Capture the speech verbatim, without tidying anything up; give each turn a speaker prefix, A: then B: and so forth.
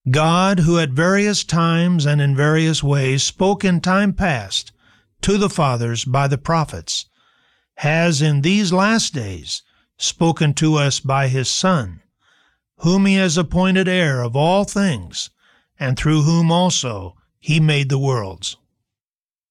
A: God, who at various times and in various ways spoke in time past to the fathers by the prophets, has in these last days spoken to us by his Son, whom he has appointed heir of all things, and through whom also he made the worlds.